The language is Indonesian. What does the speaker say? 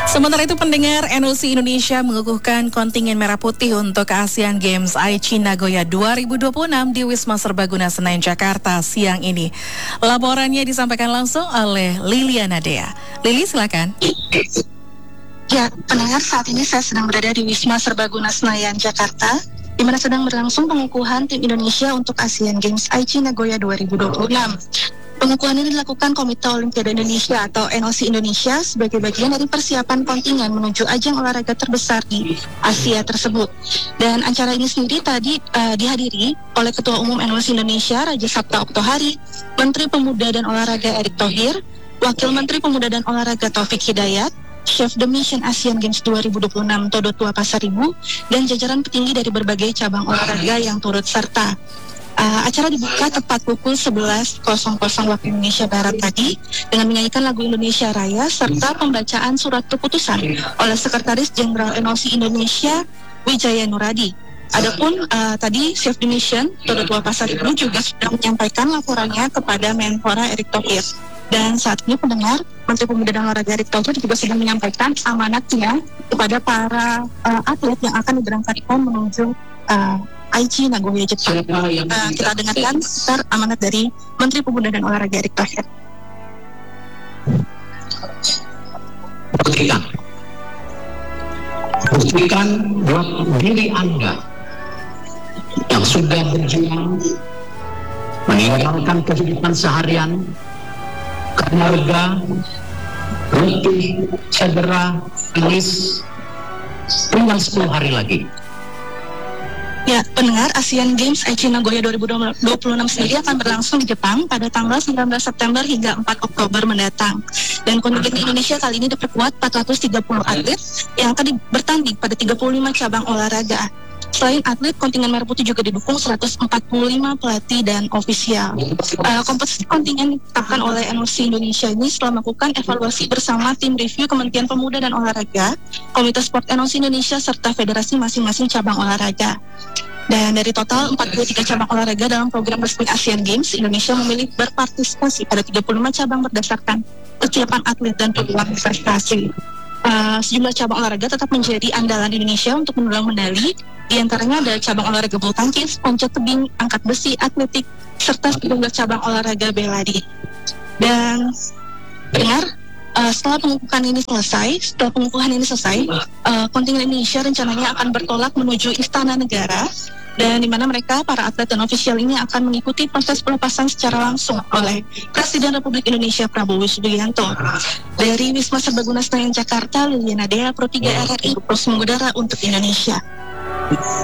Sementara itu pendengar, NOC Indonesia mengukuhkan kontingen merah putih untuk ASEAN Games Aichi Nagoya 2026 di Wisma Serbaguna Senayan, Jakarta siang ini. Laporannya disampaikan langsung oleh Liliana Dea. Lili, silakan. Ya, pendengar, saat ini saya sedang berada di Wisma Serbaguna Senayan, Jakarta, di mana sedang berlangsung pengukuhan tim Indonesia untuk ASEAN Games Aichi Nagoya 2026. Pengukuhan ini dilakukan Komite Olimpiade Indonesia atau NOC Indonesia sebagai bagian dari persiapan kontingen menuju ajang olahraga terbesar di Asia tersebut. Dan acara ini sendiri tadi dihadiri oleh Ketua Umum NOC Indonesia Raja Sabta Oktohari, Menteri Pemuda dan Olahraga Erick Thohir, Wakil Menteri Pemuda dan Olahraga Taufik Hidayat, Chef the Mission ASEAN Games 2026 Todo Tua Pasaribu, dan jajaran petinggi dari berbagai cabang olahraga yang turut serta. Acara dibuka tepat pukul 11.00 waktu Indonesia Barat tadi dengan menyanyikan lagu Indonesia Raya serta pembacaan surat keputusan oleh Sekretaris Jenderal NOC Indonesia Wijaya Nuradi. Adapun tadi Chef the Mission Todo Tua Pasaribu juga sudah menyampaikan laporannya kepada Menpora Erick Thohir. Dan saat ini pendengar, Menteri Pemuda dan Olahraga Erick Thohir juga sudah menyampaikan amanatnya kepada para atlet yang akan diberangkatkan menuju Aichi Nagoya, Jepang. Kita dengarkan sebentar amanat dari Menteri Pemuda dan Olahraga Erick Thohir. Buktikan buat diri Anda yang sudah berjuang meninggalkan kehidupan seharian, keluarga, letih, cedera, tangis, tinggal 10 hari lagi. Ya, pendengar, ASEAN Games Aichi Nagoya 2026 sendiri akan berlangsung di Jepang pada tanggal 19 September hingga 4 Oktober mendatang. Dan kontingen Indonesia kali ini diperkuat 430 atlet yang akan bertanding pada 35 cabang olahraga. Selain atlet, kontingen merah putih juga didukung 145 pelatih dan ofisial. Komposisi kontingen ditetapkan oleh NOC Indonesia ini setelah melakukan evaluasi bersama tim review Kementerian Pemuda dan Olahraga, Komite Sport NOC Indonesia, serta federasi masing-masing cabang olahraga. Dan dari total 43 cabang olahraga dalam program resmi ASEAN Games, Indonesia memilih berpartisipasi pada 35 cabang berdasarkan kesiapan atlet dan peluang prestasi. Sejumlah cabang olahraga tetap menjadi andalan Indonesia untuk mendulang medali. Di antaranya ada cabang olahraga bulu tangkis, panjat tebing, angkat besi, atletik, serta sejumlah cabang olahraga bela diri. Dan dengar, setelah pengukuhan ini selesai, kontingen Indonesia rencananya akan bertolak menuju Istana Negara, dan di mana mereka, para atlet dan ofisial ini akan mengikuti proses pelepasan secara langsung oleh Presiden Republik Indonesia Prabowo Subianto. Dari Wisma Serbaguna Senayan, Jakarta, Liliana Dea, Pro 3 RRI, terus mengudara untuk Indonesia.